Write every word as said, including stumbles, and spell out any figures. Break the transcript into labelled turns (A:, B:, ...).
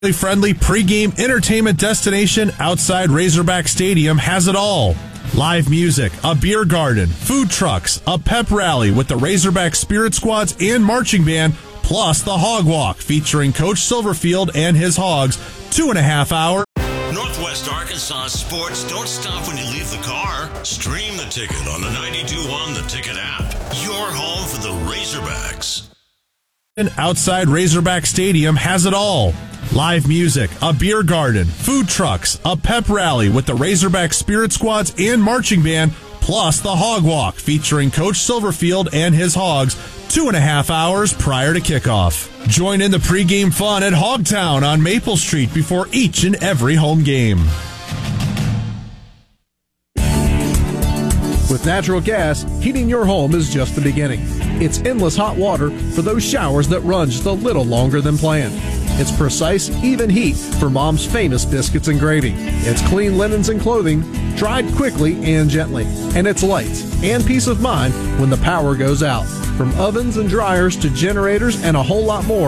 A: Friendly pregame entertainment destination outside Razorback Stadium has it all. Live music, a beer garden, food trucks, a pep rally with the Razorback Spirit Squads and marching band, plus the Hog Walk featuring Coach Silverfield and his Hogs. Two and a half hour.
B: Northwest Arkansas sports don't stop when you leave the car. Stream the ticket on the ninety-two point one The Ticket app. Your home for the Razorbacks.
A: Outside Razorback Stadium has it all. Live music, a beer garden, food trucks, a pep rally with the Razorback Spirit Squads and marching band, plus the Hog Walk featuring Coach Silverfield and his Hogs. Two and a half hours prior to kickoff. Join in the pregame fun at Hogtown on Maple Street before each and every home game.
C: With natural gas, heating your home is just the beginning. It's endless hot water for those showers that run just a little longer than planned. It's precise, even heat for Mom's famous biscuits and gravy. It's clean linens and clothing, dried quickly and gently. And it's lights and peace of mind when the power goes out. From ovens and dryers to generators and a whole lot more,